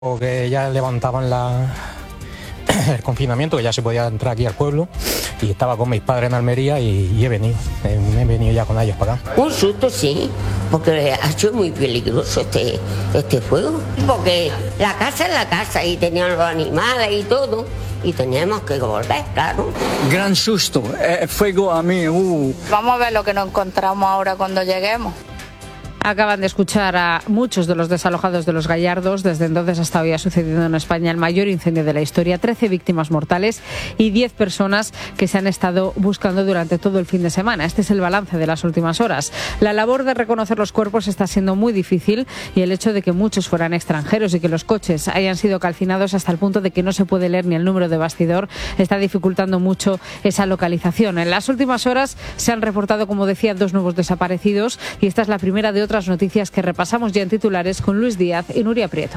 O que ya levantaban el confinamiento, que ya se podía entrar aquí al pueblo, y estaba con mis padres en Almería y he venido ya con ellos para acá. Un susto sí, porque ha sido muy peligroso este fuego, porque la casa es la casa y tenían los animales y todo, y teníamos que volver, claro. Gran susto, fuego a mí. Vamos a ver lo que nos encontramos ahora cuando lleguemos. Acaban de escuchar a muchos de los desalojados de Los Gallardos. Desde entonces hasta hoy ha sucedido en España el mayor incendio de la historia. 13 víctimas mortales y 10 personas que se han estado buscando durante todo el fin de semana. Este es el balance de las últimas horas. La labor de reconocer los cuerpos está siendo muy difícil y el hecho de que muchos fueran extranjeros y que los coches hayan sido calcinados hasta el punto de que no se puede leer ni el número de bastidor está dificultando mucho esa localización. En las últimas horas se han reportado, como decía, 2 nuevos desaparecidos y esta es la primera de otras noticias que repasamos ya en titulares con Luis Díaz y Nuria Prieto.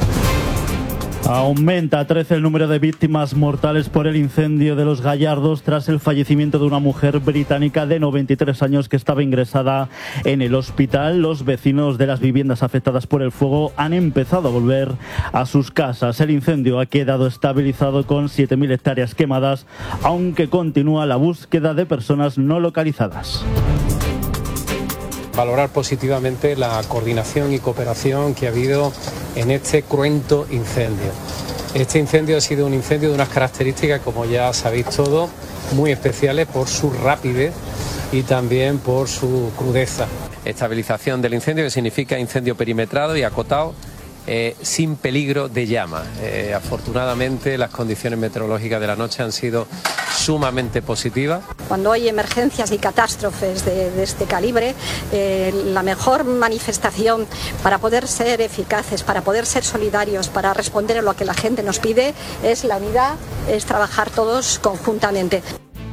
Aumenta a 13 el número de víctimas mortales por el incendio de Los Gallardos tras el fallecimiento de una mujer británica de 93 años que estaba ingresada en el hospital. Los vecinos de las viviendas afectadas por el fuego han empezado a volver a sus casas. El incendio ha quedado estabilizado con 7.000 hectáreas quemadas, aunque continúa la búsqueda de personas no localizadas. Valorar positivamente la coordinación y cooperación que ha habido en este cruento incendio. Este incendio ha sido un incendio de unas características, como ya sabéis todos, muy especiales por su rapidez y también por su crudeza. Estabilización del incendio, que significa incendio perimetrado y acotado, sin peligro de llama. Afortunadamente las condiciones meteorológicas de la noche han sido sumamente positivas. Cuando hay emergencias y catástrofes de este calibre, la mejor manifestación para poder ser eficaces, para poder ser solidarios, para responder a lo que la gente nos pide, es la unidad, es trabajar todos conjuntamente.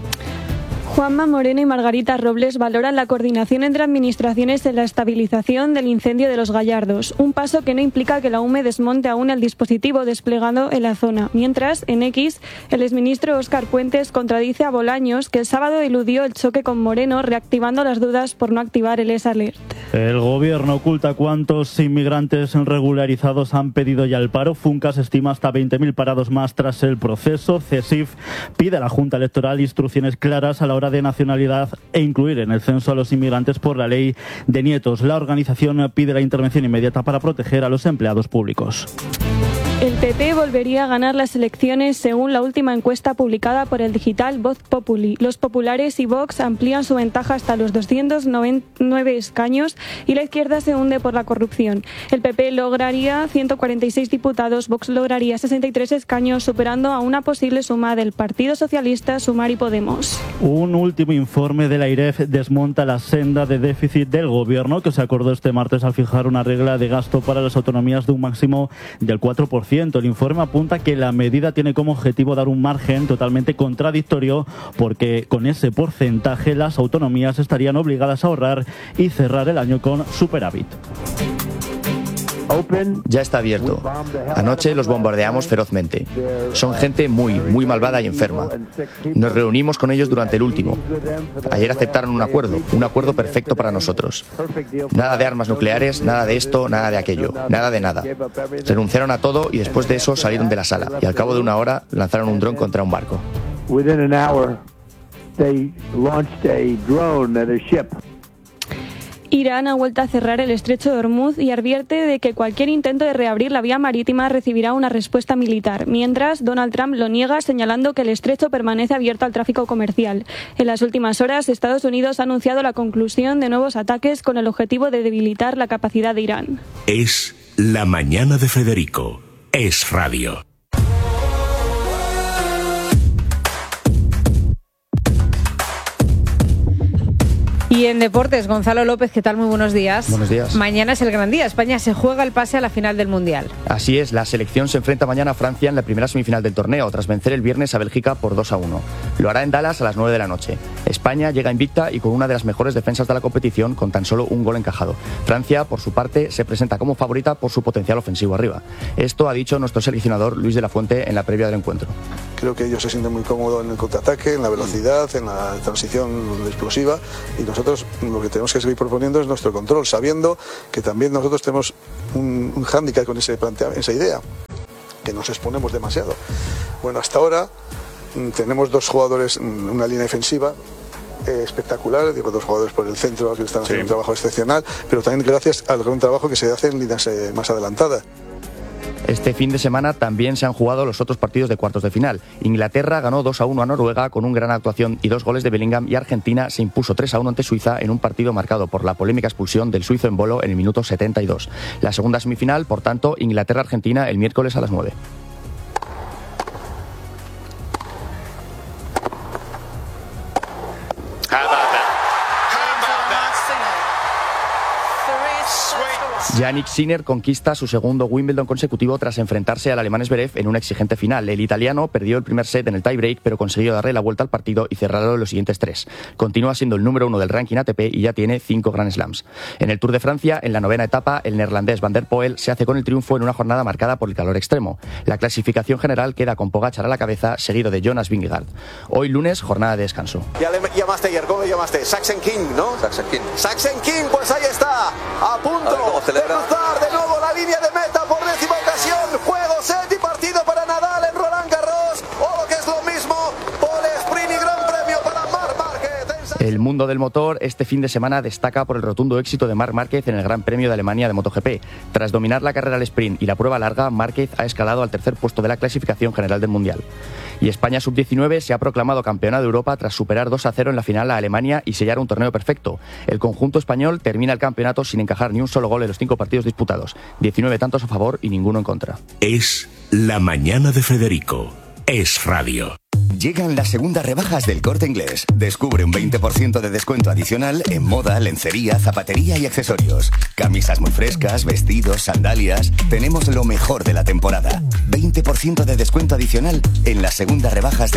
Juanma Moreno y Margarita Robles valoran la coordinación entre administraciones en la estabilización del incendio de Los Gallardos, un paso que no implica que la UME desmonte aún el dispositivo desplegado en la zona. Mientras, en X, el exministro Óscar Puentes contradice a Bolaños, que el sábado eludió el choque con Moreno, reactivando las dudas por no activar el S-Alert. El gobierno oculta cuántos inmigrantes regularizados han pedido ya el paro. Funcas estima hasta 20.000 parados más tras el proceso. CESIF pide a la Junta Electoral instrucciones claras a la hora de nacionalidad e incluir en el censo a los inmigrantes por la ley de nietos. La organización pide la intervención inmediata para proteger a los empleados públicos. El PP volvería a ganar las elecciones según la última encuesta publicada por el digital Voz Populi. Los populares y Vox amplían su ventaja hasta los 299 escaños y la izquierda se hunde por la corrupción. El PP lograría 146 diputados, Vox lograría 63 escaños, superando a una posible suma del Partido Socialista, Sumar y Podemos. Un último informe de la AIREF desmonta la senda de déficit del gobierno que se acordó este martes al fijar una regla de gasto para las autonomías de un máximo del 4%. El informe apunta que la medida tiene como objetivo dar un margen totalmente contradictorio porque con ese porcentaje las autonomías estarían obligadas a ahorrar y cerrar el año con superávit. Ya está abierto. Anoche los bombardeamos ferozmente. Son gente muy malvada y enferma. Nos reunimos con ellos durante el último. Ayer aceptaron un acuerdo perfecto para nosotros. Nada de armas nucleares, nada de esto, nada de aquello, nada de nada. Renunciaron a todo y después de eso salieron de la sala y al cabo de una hora lanzaron un dron contra un barco. Irán ha vuelto a cerrar el estrecho de Hormuz y advierte de que cualquier intento de reabrir la vía marítima recibirá una respuesta militar, mientras Donald Trump lo niega señalando que el estrecho permanece abierto al tráfico comercial. En las últimas horas, Estados Unidos ha anunciado la conclusión de nuevos ataques con el objetivo de debilitar la capacidad de Irán. Es la mañana de Federico. Es radio. Y en deportes, Gonzalo López, ¿qué tal? Muy buenos días. Buenos días. Mañana es el gran día. España se juega el pase a la final del Mundial. Así es, la selección se enfrenta mañana a Francia en la primera semifinal del torneo, tras vencer el viernes a Bélgica por 2-1. Lo hará en Dallas a las 9 de la noche. España llega invicta y con una de las mejores defensas de la competición, con tan solo un gol encajado. Francia, por su parte, se presenta como favorita por su potencial ofensivo arriba. Esto ha dicho nuestro seleccionador Luis de la Fuente en la previa del encuentro. Creo que ellos se sienten muy cómodos en el contraataque, en la velocidad, en la transición explosiva, y nosotros lo que tenemos que seguir proponiendo es nuestro control, sabiendo que también nosotros tenemos un hándicap con esa idea, que nos exponemos demasiado. Bueno, hasta ahora tenemos dos jugadores, una línea defensiva espectacular, digo, dos jugadores por el centro que están haciendo un trabajo excepcional, pero también gracias al gran trabajo que se hace en líneas más adelantadas. Este fin de semana también se han jugado los otros partidos de cuartos de final. Inglaterra ganó 2-1 a Noruega con una gran actuación y 2 goles de Bellingham, y Argentina se impuso 3-1 ante Suiza en un partido marcado por la polémica expulsión del suizo en Bolo en el minuto 72. La segunda semifinal, por tanto, Inglaterra-Argentina el miércoles a las 9. Jannik Sinner conquista su segundo Wimbledon consecutivo tras enfrentarse al alemán Zverev en una exigente final. El italiano perdió el primer set en el tiebreak, pero consiguió darle la vuelta al partido y cerrarlo en los siguientes 3. Continúa siendo el número 1 del ranking ATP y ya tiene 5 Grand Slams. En el Tour de Francia, en la 9ª etapa, el neerlandés Van der Poel se hace con el triunfo en una jornada marcada por el calor extremo. La clasificación general queda con Pogačar a la cabeza, seguido de Jonas Vingegaard. Hoy lunes, jornada de descanso. Ya le llamaste ayer, ¿cómo le llamaste? Saxen King, ¿no? Saxen King. Saxen King, pues ahí está, a punto de cruzar de nuevo la línea de meta por 10ª ocasión. Juego, set y partido para Nadal en Roland Garros, o lo que es lo mismo, pole sprint y gran premio para Marc Márquez. El mundo del motor este fin de semana destaca por el rotundo éxito de Marc Márquez en el Gran Premio de Alemania de MotoGP. Tras dominar la carrera al sprint y la prueba larga, Márquez ha escalado al tercer puesto de la clasificación general del Mundial. Y España Sub-19 se ha proclamado campeona de Europa tras superar 2-0 en la final a Alemania y sellar un torneo perfecto. El conjunto español termina el campeonato sin encajar ni un solo gol en los 5 partidos disputados. 19 tantos a favor y ninguno en contra. Es La Mañana de Federico. Es radio. Llegan las segundas rebajas del Corte Inglés. Descubre un 20% de descuento adicional en moda, lencería, zapatería y accesorios. Camisas muy frescas, vestidos, sandalias. Tenemos lo mejor de la temporada. 20% de descuento adicional en las segundas rebajas del